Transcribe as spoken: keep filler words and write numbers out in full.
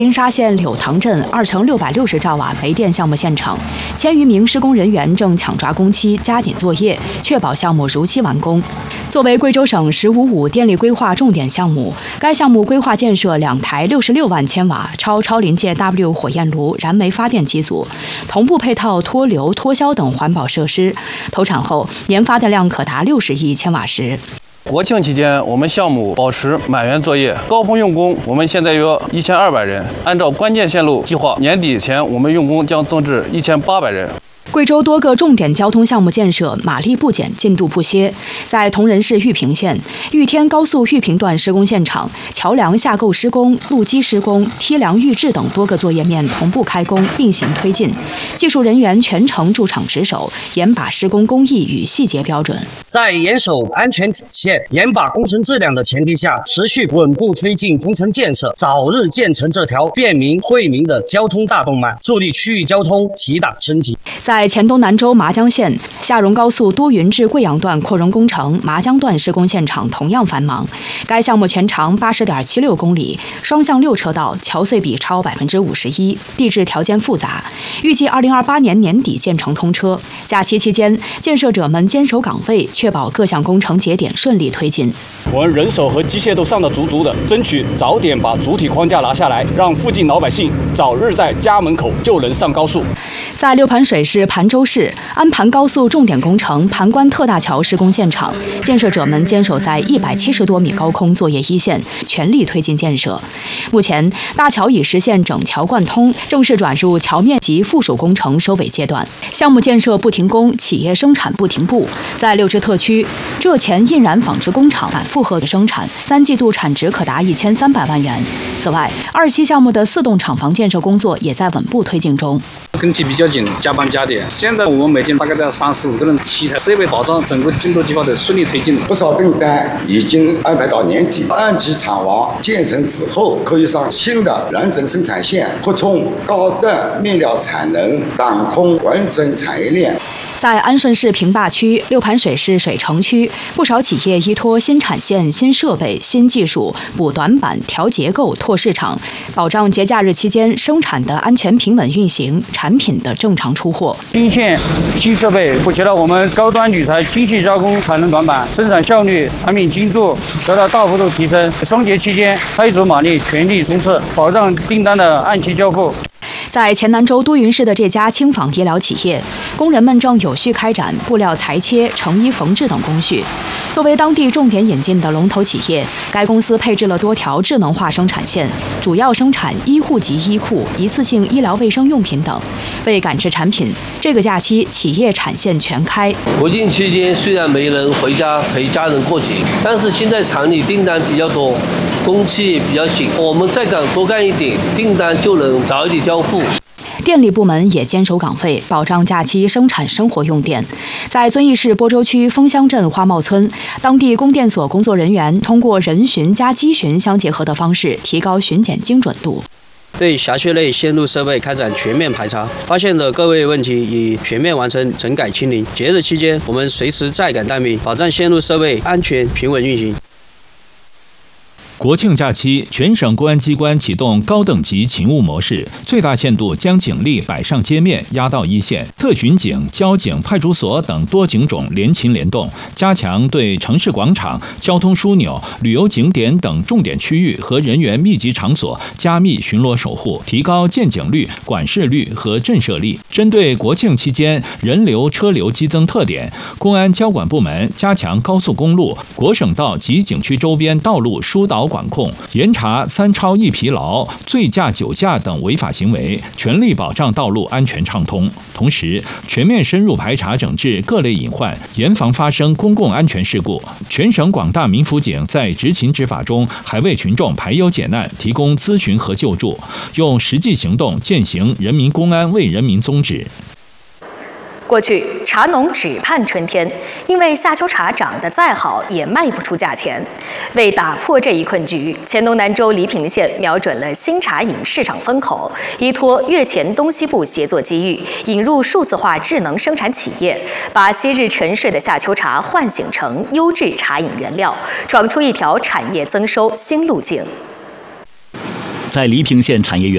金沙县柳塘镇二乘六百六十兆瓦煤电项目现场，千余名施工人员正抢抓工期，加紧作业，确保项目如期完工。作为贵州省“十五五”电力规划重点项目，该项目规划建设两台六十六万千瓦超超临界 W 火焰炉燃煤发电机组，同步配套脱硫、脱硝等环保设施。投产后，年发电量可达六十亿千瓦时。 国庆期间，我们项目保持满员作业，高峰用工我们现在有一千二百人。按照关键线路计划，年底前我们用工将增至一千八百人。 贵州多个重点交通项目建设马力不减，进度不歇。在铜仁市玉屏县玉天高速玉屏段施工现场，桥梁下构施工、路基施工、梯梁预制等多个作业面同步开工，并行推进。技术人员全程驻场值守，严把施工工艺与细节标准。 在严守安全底线、严把工程质量的前提下，持续稳步推进工程建设，早日建成这条便民惠民的交通大动脉，助力区域交通提档升级。 在黔东南州麻江县下荣高速多云至贵阳段扩容工程麻江段施工现场同样繁忙。该项目全长八十点七六公里，双向六车道，桥隧比超百分之五十一，地质条件复杂。预计二零二八年年底建成通车。假期期间，建设者们坚守岗位，确保各项工程节点顺利推进。 我们人手和机械都上得足足的，争取早点把主体框架拿下来，让附近老百姓早日在家门口就能上高速。 在六盘水市盘州市安盘高速重点工程盘关特大桥施工现场，建设者们坚守在一百七十多米高空作业一线，全力推进建设。目前，大桥已实现整桥贯通，正式转入桥面及附属工程收尾阶段。项目建设不停工，企业生产不停步。在六支特区，浙黔印染纺织工厂满负荷的生产，三季度产值可达一千三百万元。此外，二期项目的四栋厂房建设工作也在稳步推进中。 跟期比较紧，加班加点。现在我们每天大概在三十五个人，七台设备保障整个进度计划的顺利推进。 不少订单已经安排到年底，按期厂房建成之后，可以上新的完整生产线，扩充高端面料产能，打通完整产业链。 在安顺市平坝区、六盘水市水城区，不少企业依托新产线、新设备、新技术补短板、调结构、拓市场，保障节假日期间生产的安全平稳运行，产品的正常出货。 新线、新设备补齐了我们高端铝材精细加工产能短板，生产效率、产品精度得到大幅度提升。双节期间，开足马力，全力冲刺，保障订单的按期交付。 在黔南州都匀市的这家轻纺医疗企业，工人们正有序开展布料裁切、成衣缝制等工序。作为当地重点引进的龙头企业，该公司配置了多条智能化生产线，主要生产医护级衣裤、一次性医疗卫生用品等。为赶制产品，这个假期企业产线全开。 国庆期间虽然没人回家陪家人过节，但是现在厂里订单比较多，工期也比较紧，我们再敢多干一点，订单就能早一点交付。 电力部门也坚守岗位，保障假期生产生活用电。在遵义市播州区枫乡镇花茂村，当地供电所工作人员通过人巡加机巡相结合的方式，提高巡检精准度。 对辖区内线路设备开展全面排查，发现的各类问题已全面完成整改清零。节日期间，我们随时再改待命，保障线路设备安全平稳运行。 国庆假期，全省公安机关启动高等级勤务模式，最大限度将警力摆上街面，压到一线。特巡警、交警、派出所等多警种联勤联动，加强对城市广场、交通枢纽、旅游景点等重点区域和人员密集场所加密巡逻守护，提高见警率、管事率和震慑力。针对国庆期间人流车流激增特点，公安交管部门加强高速公路、国省道及景区周边道路疏导管控，严查三超一疲劳、醉驾、酒驾等违法行为，全力保障道路安全畅通。同时，全面深入排查整治各类隐患，严防发生公共安全事故。全省广大民辅警在执勤执法中，还为群众排忧解难提供咨询和救助，用实际行动践行人民公安为人民宗旨。 过去茶农只盼春天，因为夏秋茶长得再好也卖不出价钱。为打破这一困局，黔东南州黎平县瞄准了新茶饮市场风口，依托粤黔东西部协作机遇，引入数字化智能生产企业，把昔日沉睡的夏秋茶唤醒成优质茶饮原料，闯出一条产业增收新路径。 在黎平县产业园。